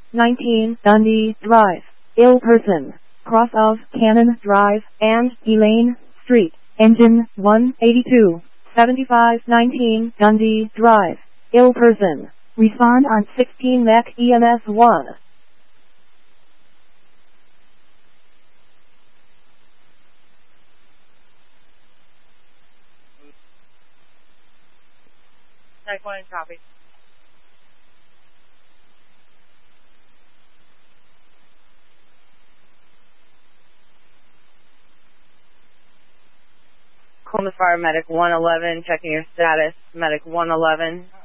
19 Dundee Drive, ill person, cross of Cannon Drive and Elaine Street, engine 182, 7519 Dundee Drive, ill person, respond on 16 MEC EMS 1. Type 1 copy. Columbus Fire Medic 111, checking your status. Medic 111,